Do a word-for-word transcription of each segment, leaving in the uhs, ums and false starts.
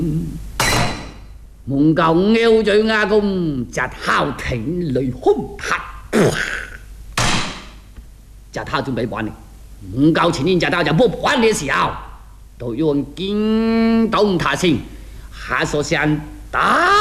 蒙教牛嘴阿公只好停雷轰塔，只他准备完了。蒙教前年只他就不完的时候，都用惊动他心，还说想带。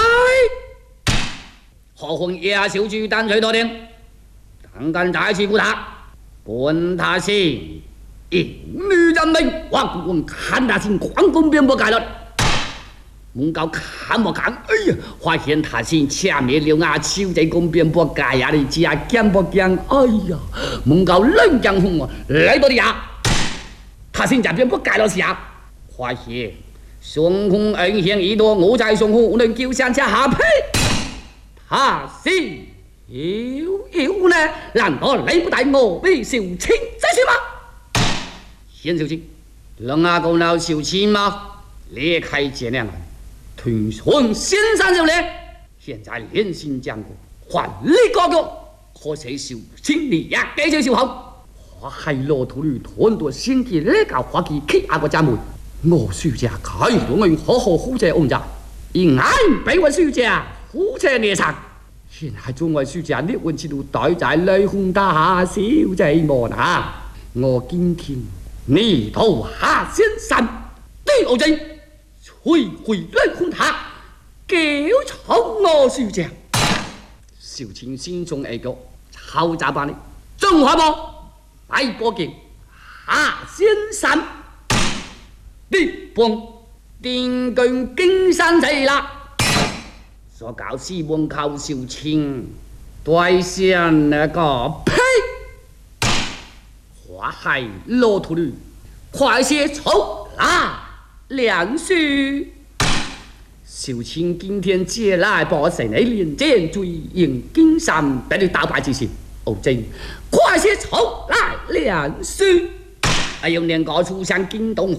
何况叶小珠单腿多点，刚刚再去顾他，管他心。一女人命，我我看他心狂攻遍不改了。蒙高看不看？哎呀，发现他心前面了啊，手在公边不改呀，你只讲不讲？哎呀，蒙高冷江红啊，来到的呀，他心这边不改了下，发现孙红恩险一多，我在孙红能救上下下配，他心有有呢？难道你不带我为小青再去吗？先小青，让阿公老小青吗？裂开结梁，吞顺先生就来。现在连心将国，还你哥哥，可惜小青你也给这小好。我还骆驼女团多先体那个花旗去阿个家门，我暑假开动我好好呼着翁家，因爱被我暑假呼着猎场。现在中外暑假列问制度待在雷洪大小姐么呐？我今天。你头下先生，第二阵摧毁雷轰塔，叫丑我书家。小青心中一个好杂办的，中华不白波剑下先生，你帮定根金山贼啦，所搞西门靠小青，对象那个呸！花海骆驼女，快些出来！梁叔，小青今天接来把神的连剑追迎金山，被你打败之前，哦真，快些出来！梁叔，哎呦，两个出相惊动